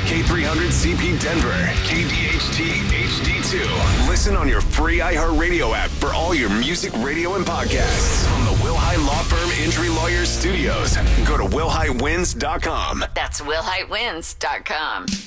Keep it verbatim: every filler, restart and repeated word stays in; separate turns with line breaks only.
K three hundred C P Denver, K D H T H D two. Listen on your free iHeartRadio app for all your music, radio, and podcasts. From the Wilhite Law Firm Injury Lawyers Studios. Go to wilhite wins dot com.
That's wilhite wins dot com.